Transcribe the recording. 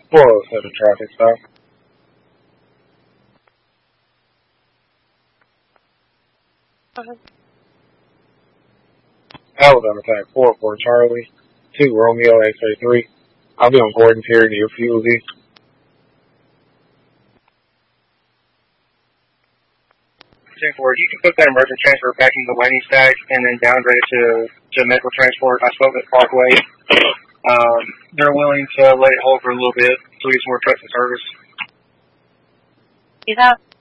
407 traffic stop. Alabama Tag 4 Charlie, 2 Romeo X-ray 3. I'll be on Gordon's here near Fuel Z. 10-4, you can put that emergency transfer back in the landing stack and then downgrade it to medical transport. I spoke with Parkway. They're willing to let it hold for a little bit so we get some more trucks in service. He's out.